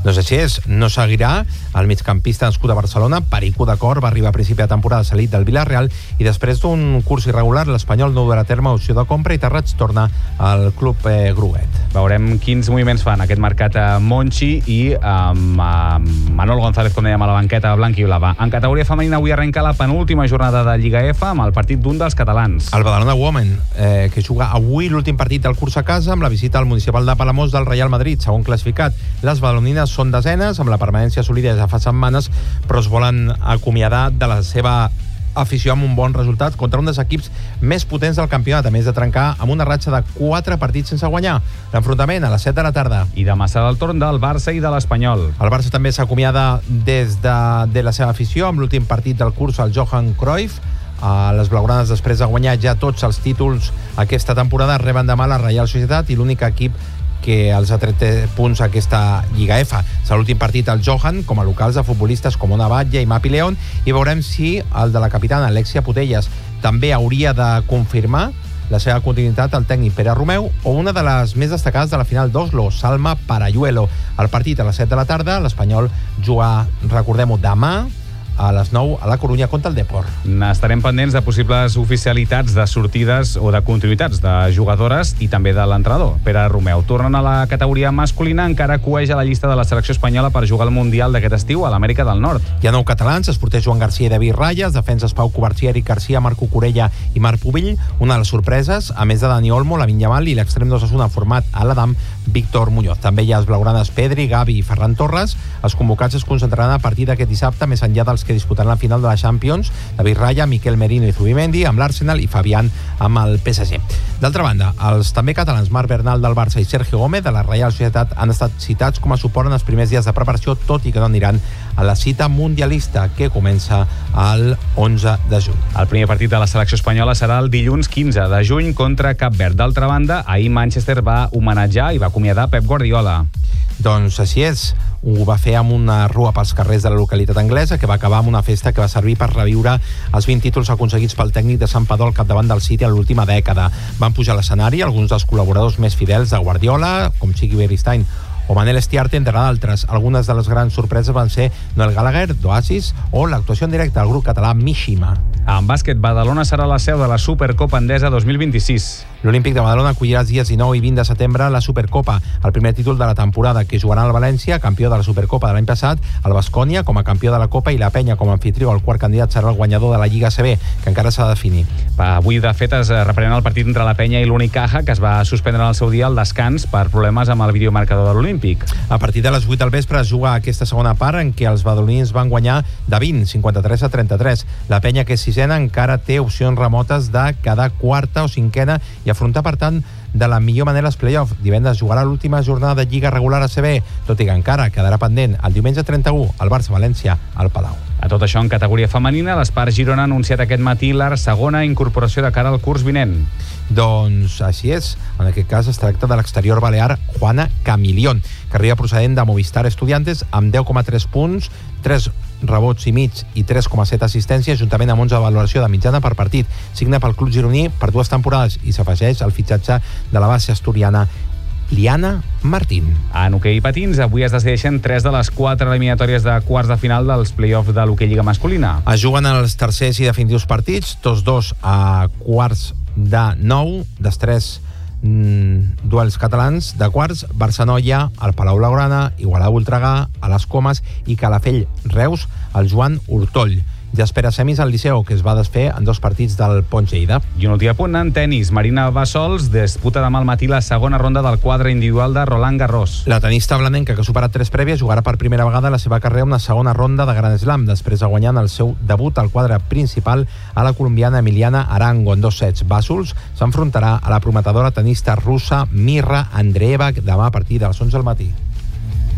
Doncs així és, no seguirà. El migcampista nascut a Barcelona, Perico de Cor, va arribar a principi de temporada cedit del Villarreal i després d'un curs irregular l'Espanyol no durà a terme opció de compra i Terrats torna al club groguet. Veurem quins moviments fan aquest mercat a Monchi i Manol González, com dèiem, a la banqueta blanca i blava. En categoria femenina avui arrenca la penúltima jornada de Lliga F amb el partit d'un dels catalans. El Badalona Women, que juga avui l'últim partit del curs a casa amb la visita al municipal de Palamós del Real Madrid, segon classificat. Les badalonines són desenes, amb la permanència assolida ja fa setmanes, però es volen acomiadar de la seva afició amb un bon resultat contra un dels equips més potents del campionat, a més de trencar amb una ratxa de 4 partits sense guanyar. L'enfrontament a les 7 de la tarda. I demà serà el torn del Barça i de l'Espanyol. El Barça també s'acomiada des de la seva afició amb l'últim partit del curs al Johan Cruyff. Les blaugranes, després de guanyar ja tots els títols aquesta temporada, reben demà la Reial Societat i l'únic equip que els ha tret punts a aquesta Lliga F. Serà l'últim partit al Johan com a locals de futbolistes com Ona Batlle i Mapi León, i veurem si el de la capitana Alexia Putellas també hauria de confirmar la seva continuïtat al tècnic Pere Romeu, o una de les més destacades de la final d'Oslo, Salma Parayuelo. El partit a les 7 de la tarda, l'Espanyol juga, recordem-ho, demà a les 9 a la Corunya contra el Depor. Estarem pendents de possibles oficialitats de sortides o de continuïtats de jugadores i també de l'entrenador, Pere Romeu. Tornen a la categoria masculina, encara coeix a la llista de la selecció espanyola per jugar al Mundial d'aquest estiu a l'Amèrica del Nord. Hi ha 9 catalans, esporters Joan Garcia i David Raya, defenses Pau Covarsí, Eric Garcia, Marco Corella i Marc Pubill. Una de les sorpreses, a més de Dani Olmo, Lamine Yamal i l'extrem d'Osasuna format a l'Adam, Víctor Muñoz. També hi ha els blaugranes Pedri, Gavi i Ferran Torres. Els convocats es concentraran a partir d'aquest dissabte, més enllà dels que disputaran la final de la Champions, David Raya, Miquel Merino i Zubimendi amb l'Arsenal i Fabián amb el PSG. D'altra banda, els també catalans Marc Bernal del Barça i Sergio Gómez de la Reial Societat han estat citats com a suport en els primers dies de preparació, tot i que no aniran a la cita mundialista que comença el 11 de juny. El primer partit de la selecció espanyola serà el dilluns 15 de juny contra Cap Verd. D'altra banda, ahir Manchester va homenatjar i va acomiadar Pep Guardiola. Doncs així és, ho va fer amb una rua pels carrers de la localitat anglesa que va acabar amb una festa que va servir per reviure els 20 títols aconseguits pel tècnic de Sant Padó al capdavant del City en l'última dècada. Van pujar a l'escenari alguns dels col·laboradors més fidels de Guardiola, com Chiqui Beristain o Manel Estiarte, entre d'altres. Algunes de les grans sorpreses van ser Noel Gallagher, d'Oasis, o l'actuació en directe del grup català Mishima. En bàsquet, Badalona serà la seu de la Supercopa Endesa 2026. L'Olímpic de Badalona acollirà els dies 19 i 20 de setembre la Supercopa, el primer títol de la temporada, que jugarà al València, campió de la Supercopa de l'any passat, el Baskonia com a campió de la Copa i la Penya com a anfitrió. El quart candidat serà el guanyador de la Lliga CB, que encara s'ha de definir. Avui, de fet, es reprèn el partit entre la Penya i l'Unicaja, que es va suspendre en el seu dia al descans per problemes amb el videomarcador de l'Olímpic. A partir de les 8 del vespre es juga aquesta segona part en què els badalonins van guanyar de 20, 53-33. La Penya, que és sisena, encara té opcions remotes de quedar quarta o cinquena i afrontar, per tant, de la millor manera els play-off. Divendres jugarà l'última jornada de Lliga regular a CB, tot i que encara quedarà pendent el diumenge 31 al Barça-València al Palau. A tot això, en categoria femenina, l'Espart Girona ha anunciat aquest matí la segona incorporació de cara al curs vinent. Doncs així és. En aquest cas es tracta de l'exterior balear Juana Camilión, que arriba procedent de Movistar Estudiantes amb 10,3 punts, 3 rebots i mig i 3,7 assistències, juntament amb 11 de valoració de mitjana per partit. Signa pel club gironí per 2 temporades i s'afegeix el fitxatge de la base asturiana Liana Martín. En hoquei patins, avui es decideixen 3 de les 4 eliminatòries de quarts de final dels play-off de l'hoquei Lliga masculina. Es juguen els tercers i definitius partits, tots dos a quarts de 9, dels 3 duels catalans de quarts: Barça-Noia, el Palau Blaugrana, Igualada-Voltregà, a les Comes i Calafell-Reus, el Joan Hortoll. Ja espera semis al Liceu, que es va desfer en 2 partits del Pont Lleida. I un últim apunt en tenis. Marina Bassols disputa demà al matí la segona ronda del quadre individual de Roland Garros. La tenista blanenca, que ha superat 3 prèvies, jugarà per primera vegada a la seva carrera una segona ronda de Grand Slam, després de guanyar en el seu debut al quadre principal a la colombiana Emiliana Arango en 2 sets. Bassols s'enfrontarà a la prometedora tenista russa Mirra Andreeva demà a partir de les 11 del matí.